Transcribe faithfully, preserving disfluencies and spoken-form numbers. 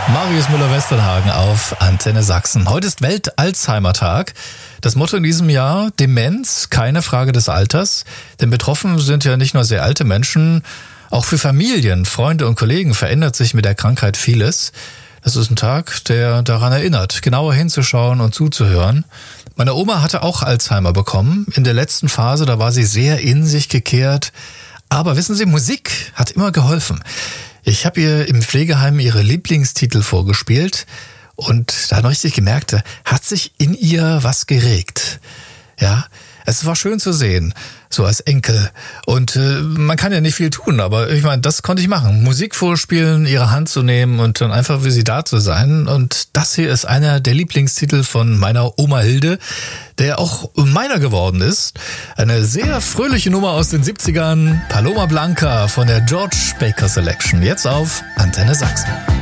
Marius Müller-Westernhagen auf Antenne Sachsen. Heute ist Welt-Alzheimer-Tag. Das Motto in diesem Jahr: Demenz, keine Frage des Alters. Denn betroffen sind ja nicht nur sehr alte Menschen, auch für Familien, Freunde und Kollegen verändert sich mit der Krankheit vieles. Das ist ein Tag, der daran erinnert, genauer hinzuschauen und zuzuhören. Meine Oma hatte auch Alzheimer bekommen. In der letzten Phase, da war sie sehr in sich gekehrt. Aber wissen Sie, Musik hat immer geholfen. Ich habe ihr im Pflegeheim ihre Lieblingstitel vorgespielt und da hat man richtig gemerkt, da hat sich in ihr was geregt. Ja, es war schön zu sehen, so als Enkel. Und äh, man kann ja nicht viel tun, aber ich meine, das konnte ich machen. Musik vorspielen, ihre Hand zu nehmen und dann einfach für sie da zu sein. Und das hier ist einer der Lieblingstitel von meiner Oma Hilde, der auch meiner geworden ist. Eine sehr fröhliche Nummer aus den siebzigern, Paloma Blanca von der George Baker Selection. Jetzt auf Antenne Sachsen.